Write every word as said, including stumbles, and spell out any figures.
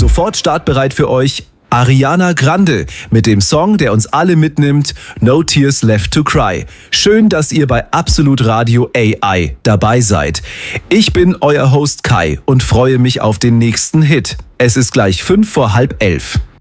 Sofort startbereit für euch Ariana Grande mit dem Song, der uns alle mitnimmt, No Tears Left to Cry. Schön, dass ihr bei Absolut Radio A I dabei seid. Ich bin euer Host Kai und freue mich auf den nächsten Hit. Es ist gleich fünf vor halb elf.